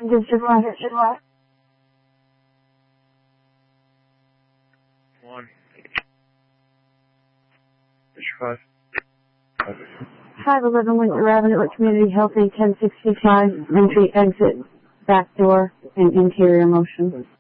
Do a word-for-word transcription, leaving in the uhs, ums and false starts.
District one. District one. One. District five. five eleven Windsor Avenue at Community Healthy, ten sixty-five, entry, exit, back door, and interior motion.